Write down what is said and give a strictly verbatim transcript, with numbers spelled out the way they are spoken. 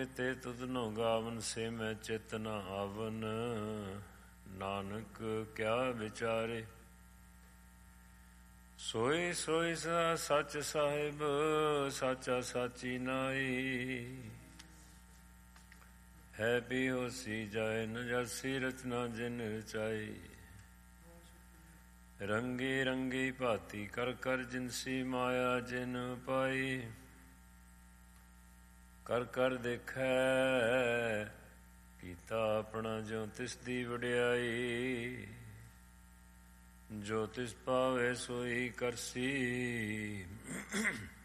ਤੇ ਤੁਧਨੋ ਗਾਵਨ ਸੇ ਮੈਂ ਚਿਤ ਨ ਆਵਨ, ਨਾਨਕ ਕਿਆ ਵਿਚਾਰੇ। ਸੋਈ ਸੋਈ ਸੱਚ ਸਾਹਿਬ, ਸਾਚਾ ਸਾਚੀ ਨਾਈ। ਹੈ ਵੀ ਹੋਸੀ ਜਾਏ ਨ ਜਾਸੀ, ਰਚਨਾ ਜਿਨ ਰਚਾਈ। ਰੰਗੀ ਰੰਗੀ ਭਾਤੀ ਕਰ ਕਰ ਜਿਨਸੀ, ਮਾਇਆ ਜਿਨ ਪਾਈ। ਕਰ ਕਰ ਦੇਖੈ ਕੀਤਾ ਆਪਣਾ, ਜਿਉ ਤਿਸ ਦੀ ਵਡਿਆਈ। ਜੋ ਤਿਸ ਪਾਵੇ ਸੋਈ ਕਰਸੀ।